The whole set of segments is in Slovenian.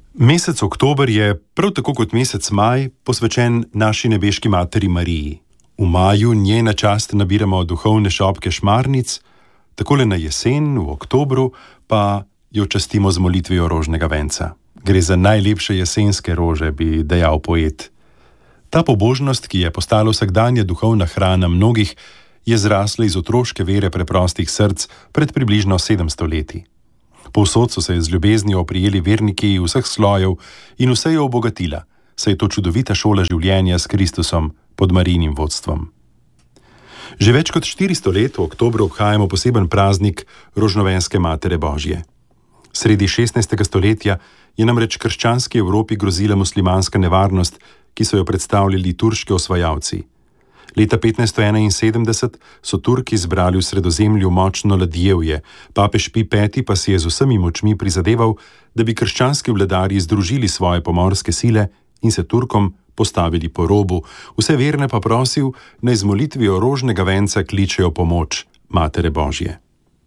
Mesec oktober je, prav tako kot mesec maj, posvečen naši nebeški materi Mariji. V maju njej na čast nabiramo duhovne šopke šmarnic, takole na jesen, v oktobru, pa jo častimo z molitvijo rožnega venca. Gre za najlepše jesenske rože, bi dejal poet. Ta pobožnost, ki je postala vsakdanja duhovna hrana mnogih, je zrasla iz otroške vere preprostih src pred približno 700 leti. Povsod so se z ljubeznijo oprijeli verniki vseh slojev in vse je obogatila, saj je to čudovita šola življenja s Kristusom pod Marijinim vodstvom. Že več kot 400 let v oktobru obhajamo poseben praznik Rožnovenske Matere Božje. Sredi 16. stoletja je namreč krščanski Evropi grozila muslimanska nevarnost, ki so jo predstavljali turški osvajalci. Leta 1571 so Turki zbrali v Sredozemlju močno ladjevje, papež Pij V pa si je z vsemi močmi prizadeval, da bi krščanski vladarji združili svoje pomorske sile in se Turkom postavili po robu, vse verne pa prosil, naj z molitvijo rožnega venca kličejo pomoč Matere Božje.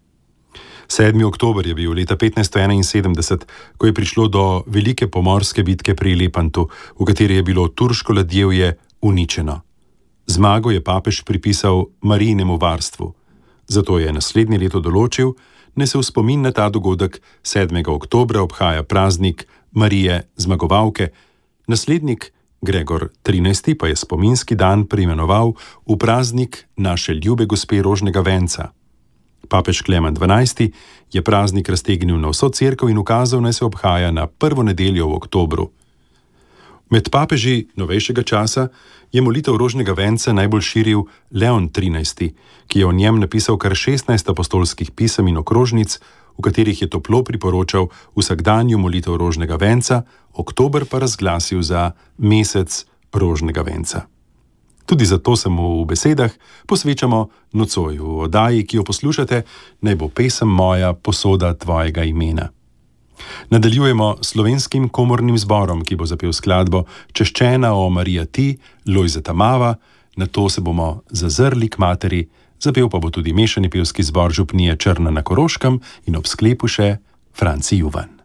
7. oktober je bil leta 1571, ko je prišlo do velike pomorske bitke pri Lepantu, v kateri je bilo turško ladjevje uničeno. Zmago je papež pripisal Marijinemu varstvu. Zato je naslednje leto določil, naj se v spomin na ta dogodek 7. oktobra obhaja praznik Marije Zmagovalke, naslednik Gregor XIII pa je spominski dan preimenoval v praznik naše ljube gospe rožnega venca. Papež Klemen XII je praznik raztegnil na vso cerkev in ukazal, naj se obhaja na prvo nedeljo v oktobru. Med papeži novejšega časa je molitev rožnega venca najbolj širil Leon XIII, ki je o njem napisal kar 16 apostolskih pisem in okrožnic, v katerih je toplo priporočal vsakdanju molitev rožnega venca, oktober pa razglasil za mesec rožnega venca. Tudi zato se mu v besedah posvečamo nocoj v oddaji, ki jo poslušate, naj bo pesem moja posoda tvojega imena. Nadaljujemo slovenskim komornim zborom, ki bo zapel skladbo Češčena o Marija ti, Lojzeta Mava, nato se bomo zazrli k materi, zapel pa bo tudi mešani pevski zbor župnije Črna na Koroškem in ob sklepu še Franci Juvan.